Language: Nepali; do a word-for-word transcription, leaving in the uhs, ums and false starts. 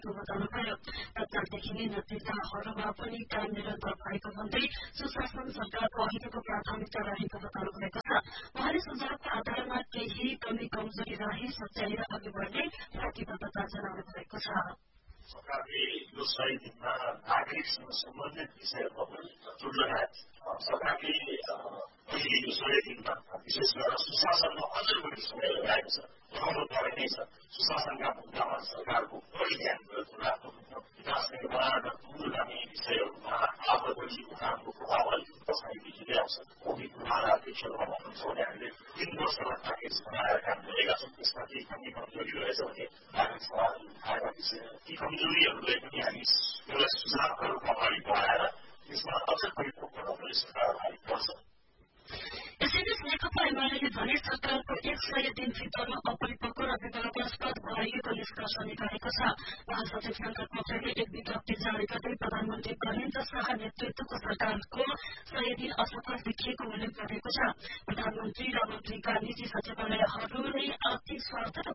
भएको बताउनुभयो। तत्कालदेखि नै नतिजाहरूमा पनि काम निरन्तर भएको भन्दै सुशासन सरकारको अहिलेको प्राथमिकता रहेको बताउनु भएको छ। उहाँले सुझावको आधारमा केही कमी कमजोरी रहे सच्याएर अघि बढ्ने प्रतिबद्धता जनाउनु भएको छ। सरकारले यो सय दिनमा नागरिकसँग सम्बन्धित विषयहरूमा पनि जोड लगाएको छ। सरकारले अहिले यो सय दिनमा विशेष गरेर सुशासनमा अझ बढी समय लगाएको छ। लगाउनु पर्ने नै छ। सुशासनका मुद्दामा सरकारको बढी ध्यान राख्नुपर्छ। विकास निर्माण दूरगामी विषयहरूमा आज गरिएको कामको प्रभाव अलिकति पछाडि देखिँदै आउँछ। भूमि निर्माणाध्यक्षहरूमा भन्नुहुन्छ भने हामीले तीन वर्षमा प्याकेज बनाएर काम गरेका छौँ। त्यसमा केही कमी कमजोरी रहेछ भने नागरिक समाजले उठाएका विषय ती कमजोरीहरूलाई पनि हामी एउटा सुझावका रूपमा अगाडि बढाएर त्यसमा अझ परिपक्व बनाउने सरकार अगाडि बढ्छ। यसैबीच नेकपा एमाले भने सरकारको एक सय दिनभित्रमा अपरिपक्व र विवादास्पद भएको निष्कर्ष निकालेको छ। महासचिव शंकर पोखरेलले एक विज्ञप्ति जारी गर्दै प्रधानमन्त्री गजेन्द्र शाह नेतृत्वको सरकारको सय दिन असफल देखिएको उल्लेख गरेको छ। प्रधानमन्त्री र मन्त्रीका निजी सचिवालयहरू नै आर्थिक स्वार्थ र